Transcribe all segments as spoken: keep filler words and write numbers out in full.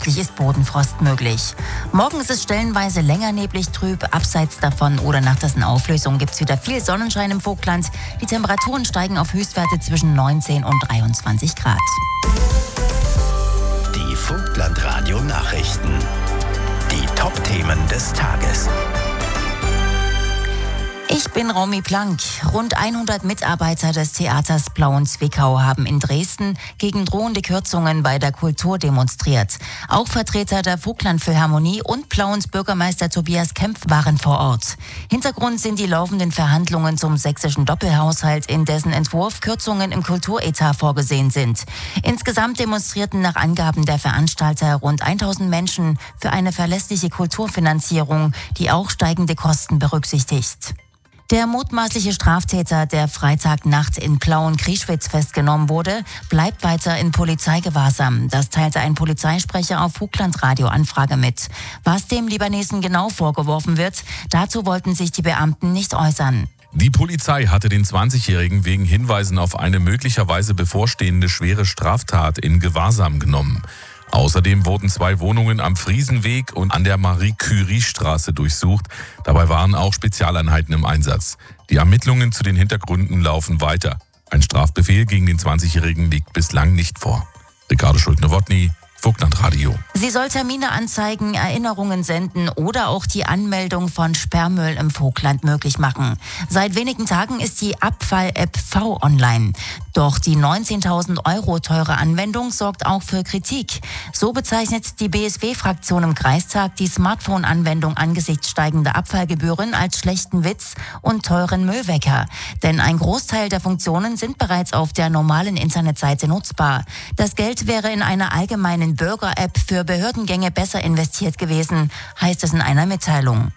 Zusätzlich ist Bodenfrost möglich. Morgen ist es stellenweise länger neblig trüb. Abseits davon oder nach dessen Auflösung gibt es wieder viel Sonnenschein im Vogtland. Die Temperaturen steigen auf Höchstwerte zwischen neunzehn und dreiundzwanzig Grad. Die Vogtland-Radio-Nachrichten. Die Top-Themen des Tages. Ich bin Romy Plank. Rund hundert Mitarbeiter des Theaters Plauen-Zwickau haben in Dresden gegen drohende Kürzungen bei der Kultur demonstriert. Auch Vertreter der Vogtland-Philharmonie und Plauens Bürgermeister Tobias Kempf waren vor Ort. Hintergrund sind die laufenden Verhandlungen zum sächsischen Doppelhaushalt, in dessen Entwurf Kürzungen im Kulturetat vorgesehen sind. Insgesamt demonstrierten nach Angaben der Veranstalter rund tausend Menschen für eine verlässliche Kulturfinanzierung, die auch steigende Kosten berücksichtigt. Der mutmaßliche Straftäter, der Freitagnacht in Plauen-Krieschwitz festgenommen wurde, bleibt weiter in Polizeigewahrsam. Das teilte ein Polizeisprecher auf Vogtland-Radio-Anfrage mit. Was dem Libanesen genau vorgeworfen wird, dazu wollten sich die Beamten nicht äußern. Die Polizei hatte den zwanzigjährigen wegen Hinweisen auf eine möglicherweise bevorstehende schwere Straftat in Gewahrsam genommen. Außerdem wurden zwei Wohnungen am Friesenweg und an der Marie-Curie-Straße durchsucht. Dabei waren auch Spezialeinheiten im Einsatz. Die Ermittlungen zu den Hintergründen laufen weiter. Ein Strafbefehl gegen den zwanzigjährigen liegt bislang nicht vor. Ricardo Schulte-Nowotny, Vogtland Radio. Sie soll Termine anzeigen, Erinnerungen senden oder auch die Anmeldung von Sperrmüll im Vogtland möglich machen. Seit wenigen Tagen ist die Abfall-App V online. Doch die neunzehntausend Euro teure Anwendung sorgt auch für Kritik. So bezeichnet die B S W-Fraktion im Kreistag die Smartphone-Anwendung angesichts steigender Abfallgebühren als schlechten Witz und teuren Müllwecker. Denn ein Großteil der Funktionen sind bereits auf der normalen Internetseite nutzbar. Das Geld wäre in einer allgemeinen Bürger-App für Behördengänge besser investiert gewesen, heißt es in einer Mitteilung.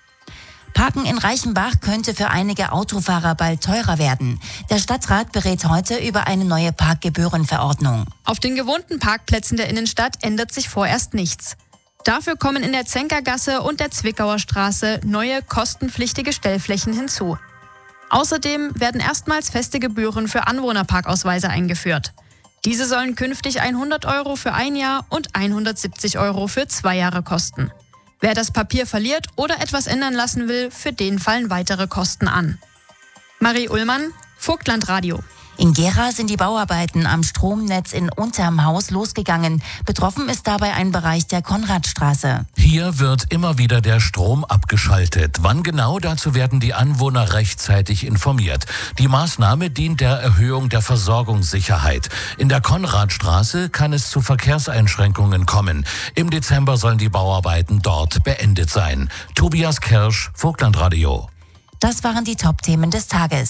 Parken in Reichenbach könnte für einige Autofahrer bald teurer werden. Der Stadtrat berät heute über eine neue Parkgebührenverordnung. Auf den gewohnten Parkplätzen der Innenstadt ändert sich vorerst nichts. Dafür kommen in der Zenkergasse und der Zwickauer Straße neue kostenpflichtige Stellflächen hinzu. Außerdem werden erstmals feste Gebühren für Anwohnerparkausweise eingeführt. Diese sollen künftig hundert Euro für ein Jahr und hundertsiebzig Euro für zwei Jahre kosten. Wer das Papier verliert oder etwas ändern lassen will, für den fallen weitere Kosten an. Marie Ullmann, Vogtland Radio. In Gera sind die Bauarbeiten am Stromnetz in Unterm Haus losgegangen. Betroffen ist dabei ein Bereich der Konradstraße. Hier wird immer wieder der Strom abgeschaltet. Wann genau, dazu werden die Anwohner rechtzeitig informiert. Die Maßnahme dient der Erhöhung der Versorgungssicherheit. In der Konradstraße kann es zu Verkehrseinschränkungen kommen. Im Dezember sollen die Bauarbeiten dort beendet sein. Tobias Kirsch, Vogtland Radio. Das waren die Top-Themen des Tages.